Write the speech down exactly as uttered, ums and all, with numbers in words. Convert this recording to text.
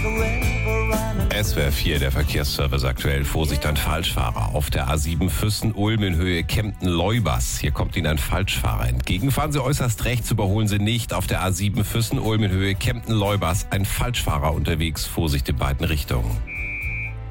S W R vier, der Verkehrsservice aktuell. Vorsicht an Falschfahrer. Auf der A sieben Füssen-Ulm in Höhe Kempten-Leubers. Hier kommt Ihnen ein Falschfahrer entgegen. Fahren Sie äußerst rechts, überholen Sie nicht. Auf der A sieben Füssen-Ulm in Höhe Kempten-Leubers ein Falschfahrer unterwegs. Vorsicht in beiden Richtungen.